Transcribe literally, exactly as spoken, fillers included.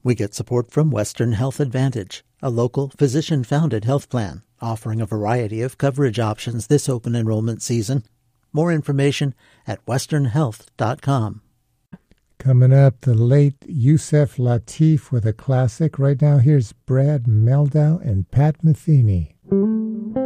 We get support from Western Health Advantage, a local physician-founded health plan offering a variety of coverage options this open enrollment season. More information at western health dot com. Coming up, the late Yusef Lateef with a classic. Right now, here's Brad Mehldau and Pat Metheny.